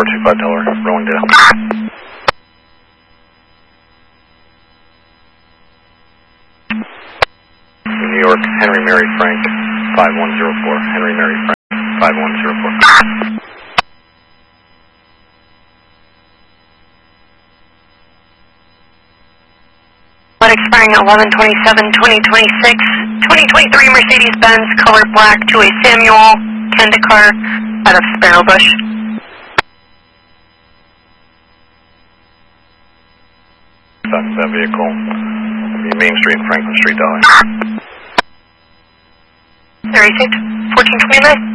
25 Delaware, rolling data. New York, Henry Mary Frank, 5104, Henry Mary Frank, 5104. Expiring at 11/27/2026, 2023 Mercedes-Benz, color black, to a Samuel Kendikar out of Sparrow Bush. That vehicle, Main Street, Franklin Street, Delhi. There, received 1429.